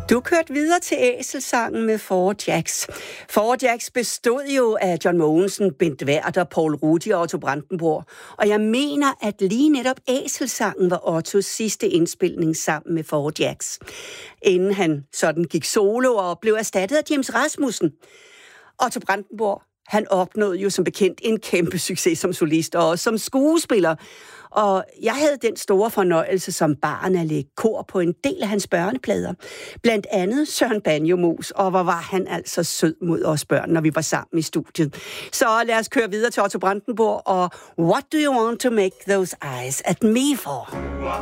Du kørte videre til Æselsangen med Four Jacks. Four Jacks bestod jo af John Mogensen, Bent Werther, Poul Rudi og Otto Brandenburg. Og jeg mener, at lige netop Æselsangen var Ottos sidste indspilning sammen med Four Jacks. Inden han sådan gik solo og blev erstattet af James Rasmussen. Otto Brandenburg, han opnåede jo som bekendt en kæmpe succes som solist og også som skuespiller. Og jeg havde den store fornøjelse som barn at lægge kor på en del af hans børneplader. Blandt andet Søren Banjo-Mus, og hvor var han altså sød mod os børn, når vi var sammen i studiet. Så lad os køre videre til Otto Brandenburg og What do you want to make those eyes at me for?